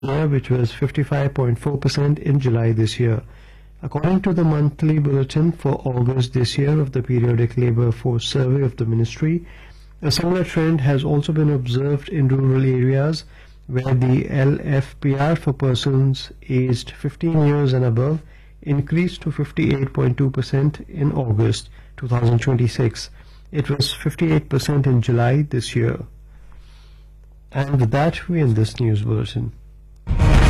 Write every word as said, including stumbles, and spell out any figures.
year, which was fifty-five point four percent in July this year. According to the monthly bulletin for August this year of the Periodic Labour Force Survey of the Ministry, a similar trend has also been observed in rural areas, where the L F P R for persons aged fifteen years and above increased to fifty-eight point two percent in August two thousand twenty-six. It was fifty-eight percent in July this year. And with that, we end this news bulletin.